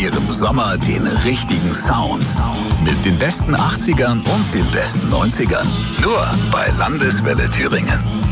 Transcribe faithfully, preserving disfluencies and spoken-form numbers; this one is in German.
Ihrem Sommer den richtigen Sound. Mit den besten achtzigern und den besten neunzigern. Nur bei Landeswelle Thüringen.